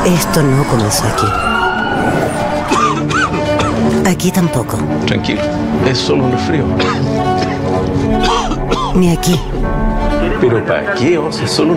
Esto no comenzó aquí. Aquí tampoco. Tranquilo, es solo un resfrío. Ni aquí. ¿Pero para qué, Oz? Es solo